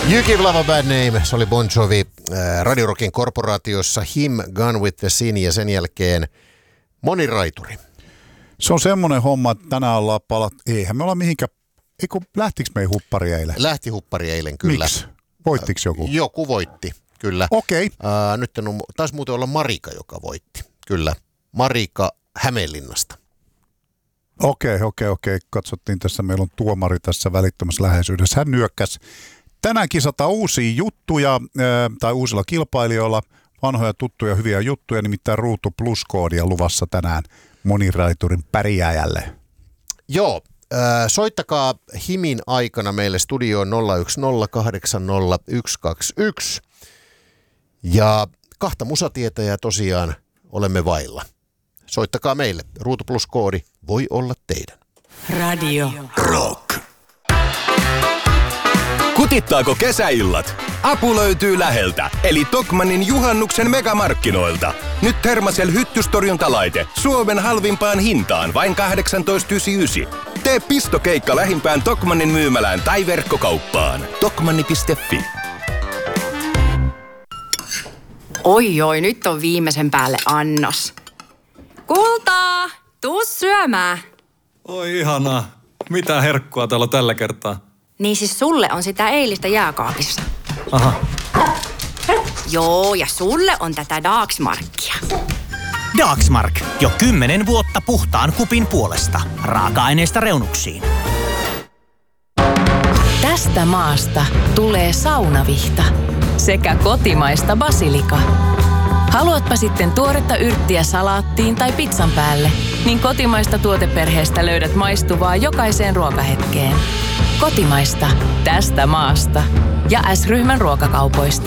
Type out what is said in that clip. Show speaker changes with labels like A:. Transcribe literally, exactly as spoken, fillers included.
A: You Give Love a Bad Name, se oli Bon Jovi äh, Radio Rockin korporaatiossa, Him, Gone with the Sin ja sen jälkeen Moniraituri.
B: Se on semmoinen homma, että tänään ollaan palat, eihän me olla mihinkään, eikö lähtikö me huppari eilen?
A: Lähti huppari eilen, kyllä.
B: Miksi? Voittiko joku?
A: Äh, joku voitti, kyllä.
B: Okei. Okay.
A: Äh, nyt on, taisi muuten olla Marika, joka voitti, kyllä. Marika Hämeenlinnasta.
B: Okei, okay, okei, okay, okei. Okay. Katsottiin tässä, meillä on tuomari tässä välittömässä läheisyydessä. Hän nyökkäsi. Tänään kisataan uusia juttuja, tai uusilla kilpailijoilla, vanhoja tuttuja hyviä juttuja, nimittäin Ruutu Plus-koodia luvassa tänään moniraiturin pärjääjälle.
A: Joo, äh, soittakaa Himin aikana meille studioon nolla yksi nolla kahdeksan nolla yksi kaksi yksi. Ja kahta musatietäjää tosiaan olemme vailla. Soittakaa meille. Ruutu Plus-koodi voi olla teidän.
C: Radio
D: Rock. Kutittaako kesäillat? Apu löytyy läheltä, eli Tokmannin juhannuksen megamarkkinoilta. Nyt Thermacell hyttystorjuntalaite Suomen halvimpaan hintaan vain kahdeksantoista yhdeksänkymmentäyhdeksän. Tee pistokeikka lähimpään Tokmannin myymälään tai verkkokauppaan. Tokmanni piste fi.
C: Oi oi, nyt on viimeisen päälle annos. Kultaa, tuu syömään.
E: Oi ihanaa. Mitä herkkua täällä tällä kertaa?
C: Niin siis sulle on sitä eilistä jääkaapissa.
E: Aha.
C: Joo, ja sulle on tätä Dagsmarkia.
F: Dagsmark. Jo kymmenen vuotta puhtaan kupin puolesta. Raaka-aineista reunuksiin.
G: Tästä maasta tulee saunavihta sekä kotimaista basilika. Haluatpa sitten tuoretta yrttiä salaattiin tai pizzan päälle, niin kotimaista tuoteperheestä löydät maistuvaa jokaiseen ruokahetkeen. Kotimaista tästä maasta ja S-ryhmän ruokakaupoista.